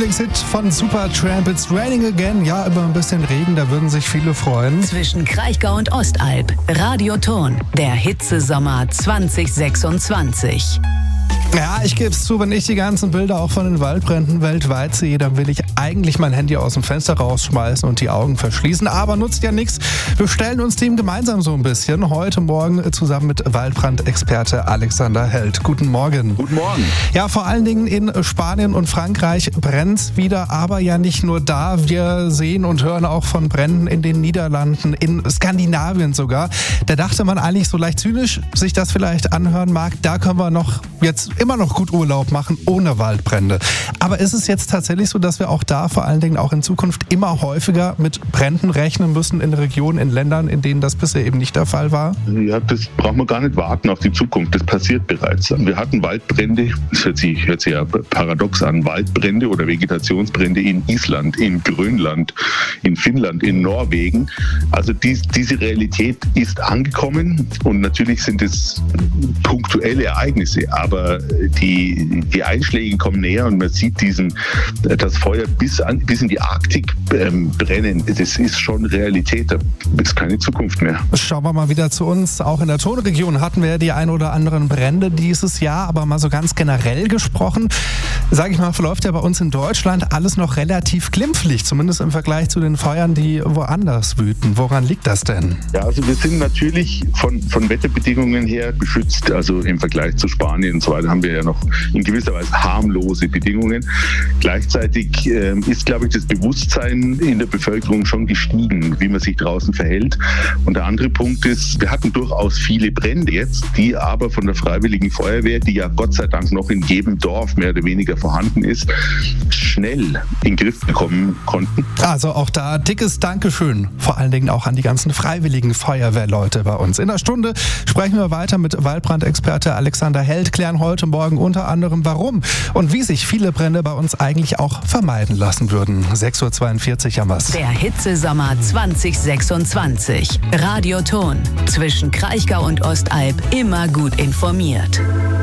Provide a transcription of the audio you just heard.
Lieblingshit von Supertramp, It's Raining Again. Ja, über ein bisschen Regen, da würden sich viele freuen. Zwischen Kraichgau und Ostalb, Radioton, der Hitzesommer 2026. Ja, ich gebe es zu, wenn ich die ganzen Bilder auch von den Waldbränden weltweit sehe, dann will ich eigentlich mein Handy aus dem Fenster rausschmeißen und die Augen verschließen. Aber nutzt ja nichts. Wir stellen uns dem gemeinsam so ein bisschen. Heute Morgen zusammen mit Waldbrandexperte Alexander Held. Guten Morgen. Guten Morgen. Ja, vor allen Dingen in Spanien und Frankreich brennt's wieder, aber ja nicht nur da. Wir sehen und hören auch von Bränden in den Niederlanden, in Skandinavien sogar. Da dachte man eigentlich so leicht zynisch, sich das vielleicht anhören mag, da können wir noch jetzt immer noch gut Urlaub machen ohne Waldbrände. Aber ist es jetzt tatsächlich so, dass wir auch da vor allen Dingen auch in Zukunft immer häufiger mit Bränden rechnen müssen in Regionen, in Ländern, in denen das bisher eben nicht der Fall war? Ja, das brauchen wir gar nicht warten auf die Zukunft. Das passiert bereits. Wir hatten Waldbrände, das hört sich ja paradox an, Waldbrände oder Vegetationsbrände in Island, in Grönland, in Finnland, in Norwegen. Also diese Realität ist angekommen und natürlich sind es punktuelle Ereignisse, aber die Einschläge kommen näher und man sieht das Feuer bis in die Arktik brennen. Das ist schon Realität, da ist keine Zukunft mehr. Schauen wir mal wieder zu uns. Auch in der Tonregion hatten wir die ein oder anderen Brände dieses Jahr, aber mal so ganz generell gesprochen, sage ich mal, verläuft ja bei uns in Deutschland alles noch relativ glimpflich, zumindest im Vergleich zu den Feuern, die woanders wüten. Woran liegt das denn? Ja, also wir sind natürlich von Wetterbedingungen her beschützt, also im Vergleich zu Spanien und so weiter haben wir ja noch in gewisser Weise harmlose Bedingungen. Gleichzeitig ist, glaube ich, das Bewusstsein in der Bevölkerung schon gestiegen, wie man sich draußen verhält. Und der andere Punkt ist, wir hatten durchaus viele Brände jetzt, die aber von der Freiwilligen Feuerwehr, die ja Gott sei Dank noch in jedem Dorf mehr oder weniger vorhanden ist, schnell in den Griff bekommen konnten. Also auch da dickes Dankeschön, vor allen Dingen auch an die ganzen freiwilligen Feuerwehrleute bei uns. In einer Stunde sprechen wir weiter mit Waldbrandexperte Alexander Held, klären heute Morgen unter anderem, warum und wie sich viele Brände bei uns eigentlich auch vermeiden lassen würden. 6.42 Uhr haben wir's. Der Hitzesommer 2026. Radioton. Zwischen Kraichgau und Ostalb immer gut informiert.